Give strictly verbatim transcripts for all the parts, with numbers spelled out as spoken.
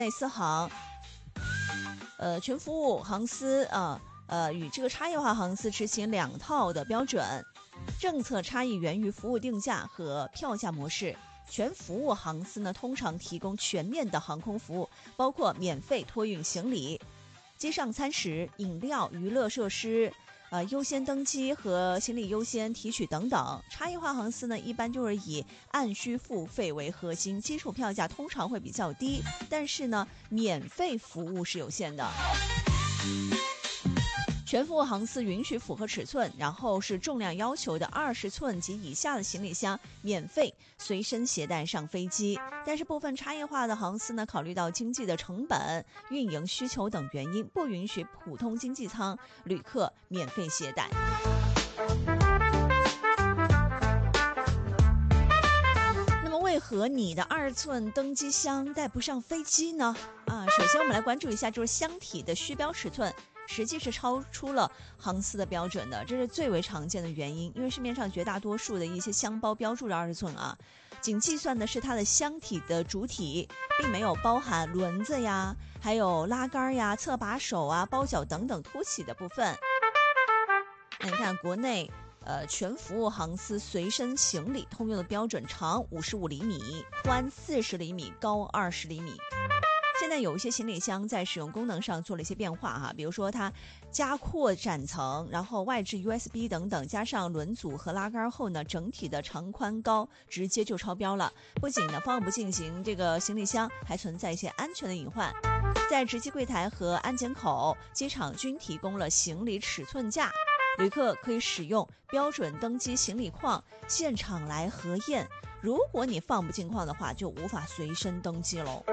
内四行，呃，全服务航司啊，呃，与这个差异化航司执行两套的标准，政策差异源于服务定价和票价模式。全服务航司呢，通常提供全面的航空服务，包括免费托运行李、机上餐食、饮料、娱乐设施。呃，优先登机和行李优先提取等等。差异化航司呢，一般就是以按需付费为核心，基础票价通常会比较低，但是呢，免费服务是有限的。全服务航司允许符合尺寸，然后是重量要求的二十寸及以下的行李箱免费随身携带上飞机。但是部分差异化的航司呢，考虑到经济的成本、运营需求等原因，不允许普通经济舱旅客免费携带。那么为何你的二寸登机箱带不上飞机呢？啊，首先我们来关注一下，就是箱体的虚标尺寸实际是超出了航司的标准的，这是最为常见的原因。因为市面上绝大多数的一些箱包标注着二十寸啊，仅计算的是它的箱体的主体，并没有包含轮子呀，还有拉杆呀、侧把手啊、包角等等凸起的部分。那你看国内呃，全服务航司随身行李通用的标准，长五十五厘米，宽四十厘米，高二十厘米。现在有一些行李箱在使用功能上做了一些变化哈，比如说它加扩展层，然后外置 U S B 等等，加上轮组和拉杆后呢，整体的长宽高直接就超标了。不仅呢放不进行这个行李箱，还存在一些安全的隐患。在值机柜台和安检口，机场均提供了行李尺寸架，旅客可以使用标准登机行李框现场来核验。如果你放不进框的话，就无法随身登机喽。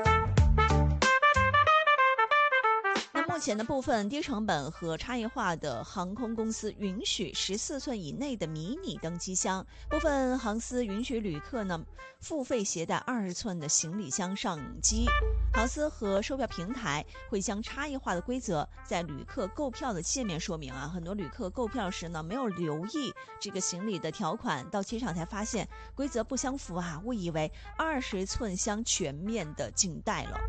目前的部分低成本和差异化的航空公司允许十四寸以内的迷你登机箱，部分航司允许旅客呢付费携带二十寸的行李箱上机。航司和售票平台会将差异化的规则在旅客购票的界面说明啊，很多旅客购票时呢没有留意这个行李的条款，到机场才发现规则不相符啊，误以为二十寸箱全面的禁带了。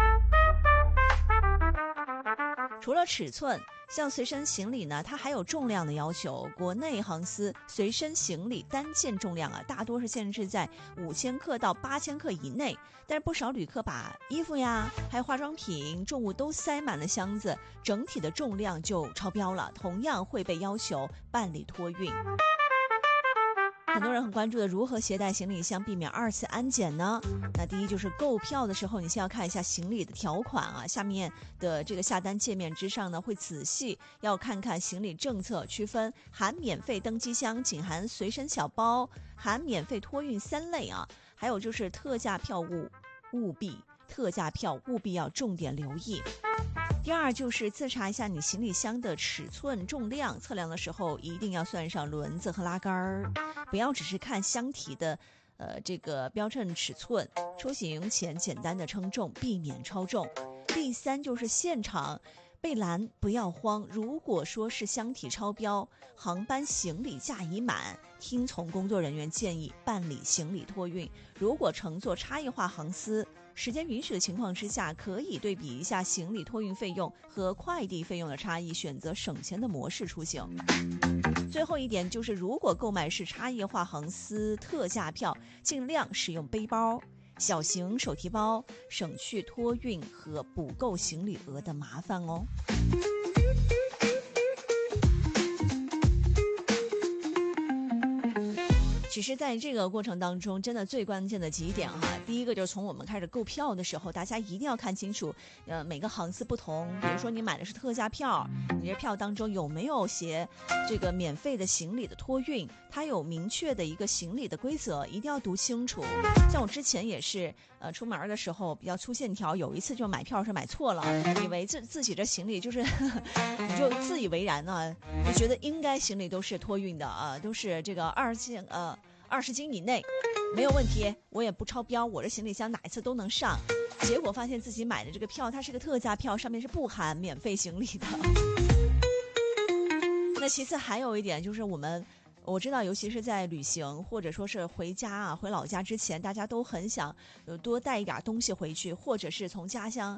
除了尺寸，像随身行李呢，它还有重量的要求。国内航司随身行李单件重量啊，大多是限制在五千克到八千克以内。但是不少旅客把衣服呀，还有化妆品、重物都塞满了箱子，整体的重量就超标了，同样会被要求办理托运。很多人很关注的如何携带行李箱避免二次安检呢？那第一就是购票的时候，你先要看一下行李的条款啊，下面的这个下单界面之上呢，会仔细要看看行李政策，区分含免费登机箱、仅含随身小包、含免费托运三类啊，还有就是特价票务务必特价票务必要重点留意。第二就是自查一下你行李箱的尺寸重量，测量的时候一定要算上轮子和拉杆儿，不要只是看箱体的呃这个标称尺寸，出行前简单的称重，避免超重。第三就是现场被拦不要慌，如果说是箱体超标，航班行李架已满，听从工作人员建议办理行李托运。如果乘坐差异化航司，时间允许的情况之下，可以对比一下行李托运费用和快递费用的差异，选择省钱的模式出行。最后一点就是，如果购买是差异化航司特价票，尽量使用背包、小型手提包，省去托运和补购行李额的麻烦哦。其实在这个过程当中，真的最关键的几点哈，第一个就是从我们开始购票的时候，大家一定要看清楚，呃，每个航司不同。比如说你买的是特价票，你这票当中有没有写这个免费的行李的托运，它有明确的一个行李的规则，一定要读清楚。像我之前也是，呃，出门的时候比较粗线条，有一次就买票是买错了，以为自自己这行李就是，你就自以为然啊，就觉得应该行李都是托运的啊，都是这个二线呃。二十斤以内没有问题，我也不超标，我这行李箱哪一次都能上。结果发现自己买的这个票，它是个特价票，上面是不含免费行李的。那其次还有一点就是我们我知道，尤其是在旅行或者说是回家啊、回老家之前，大家都很想呃多带一点东西回去，或者是从家乡